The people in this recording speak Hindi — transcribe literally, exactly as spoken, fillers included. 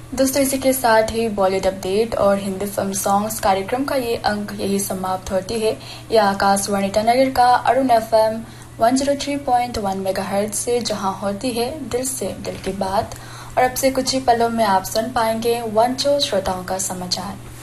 दोस्तों, इसी के साथ ही बॉलीवुड अपडेट और हिंदी फिल्म सॉन्ग्स कार्यक्रम का ये अंक यही समाप्त होती है। यह आकाशवाणी ईटानगर का Arun F M one zero three point one megahertz से, जहां होती है दिल से दिल की बात। और अब से कुछ ही पलों में आप सुन पाएंगे वंचो श्रोताओं का समाचार।